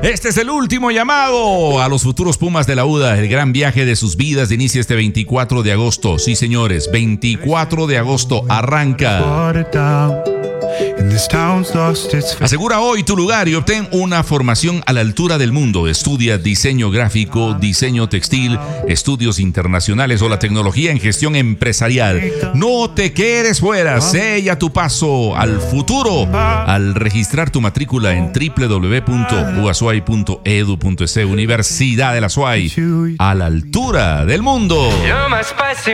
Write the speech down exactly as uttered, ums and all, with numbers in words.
Este es el último llamado a los futuros Pumas de la U D A. El gran viaje de sus vidas inicia este veinticuatro de agosto. Sí, señores, veinticuatro de agosto arranca. Asegura hoy tu lugar y obtén una formación a la altura del mundo. Estudia diseño gráfico, diseño textil, estudios internacionales o la tecnología en gestión empresarial. No te quedes fuera, sella tu paso al futuro al registrar tu matrícula en doble u doble u doble u punto u a s u a i punto e d u punto e s. Universidad de la S U A Y, a la altura del mundo.